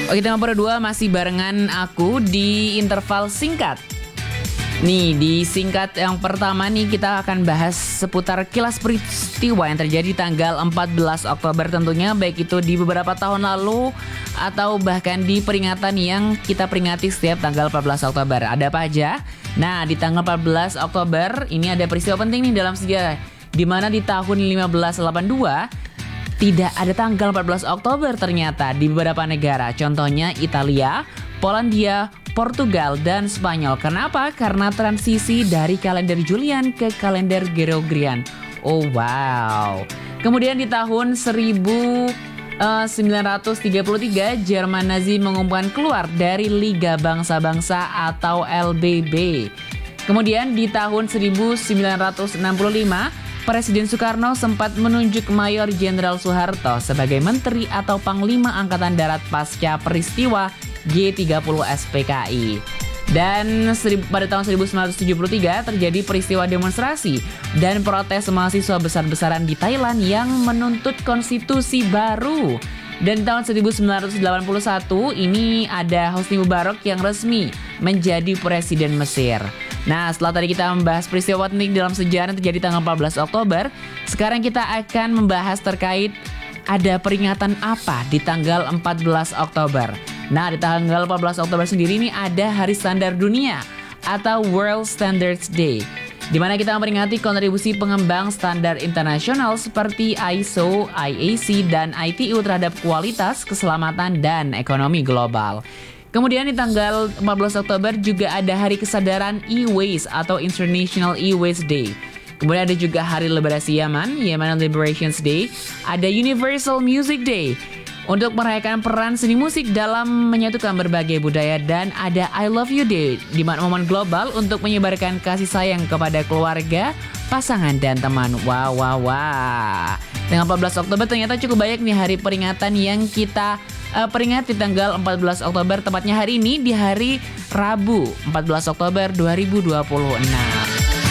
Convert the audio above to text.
Oke, tema berdua masih barengan aku di interval singkat. Nih, di singkat yang pertama nih kita akan bahas seputar kilas peristiwa yang terjadi tanggal 14 Oktober tentunya, baik itu di beberapa tahun lalu atau bahkan di peringatan yang kita peringati setiap tanggal 14 Oktober. Ada apa aja? Nah, di tanggal 14 Oktober ini ada peristiwa penting nih dalam sejarah, di mana di tahun 1582 tidak ada tanggal 14 Oktober ternyata di beberapa negara. Contohnya Italia, Polandia, Portugal, dan Spanyol. Kenapa? Karena transisi dari kalender Julian ke kalender Gregorian. Oh wow. Kemudian di tahun 1933, Jerman Nazi mengumumkan keluar dari Liga Bangsa-Bangsa atau LBB. Kemudian di tahun 1965, Presiden Soekarno sempat menunjuk Mayor Jenderal Soeharto sebagai Menteri atau Panglima Angkatan Darat pasca peristiwa G30 SPKI. Dan pada tahun 1973 terjadi peristiwa demonstrasi dan protes mahasiswa besar-besaran di Thailand yang menuntut konstitusi baru. Dan tahun 1981 ini ada Hosni Mubarak yang resmi menjadi Presiden Mesir. Nah, setelah tadi kita membahas peristiwa penting dalam sejarah yang terjadi tanggal 14 Oktober, sekarang kita akan membahas terkait ada peringatan apa di tanggal 14 Oktober. Nah, di tanggal 14 Oktober sendiri ini ada Hari Standar Dunia atau World Standards Day, di mana kita memperingati kontribusi pengembang standar internasional seperti ISO, IAC, dan ITU terhadap kualitas, keselamatan, dan ekonomi global. Kemudian di tanggal 14 Oktober juga ada Hari Kesadaran E-Waste atau International E-Waste Day. Kemudian ada juga Hari Liberasi Yemen, Yemen Liberations Day. Ada Universal Music Day untuk merayakan peran seni musik dalam menyatukan berbagai budaya. Dan ada I Love You Day, di mana momen global untuk menyebarkan kasih sayang kepada keluarga, pasangan, dan teman. Wah. Dengan 14 Oktober ternyata cukup banyak nih hari peringatan yang kita peringati tanggal 14 Oktober. Tepatnya hari ini di hari Rabu 14 Oktober 2026.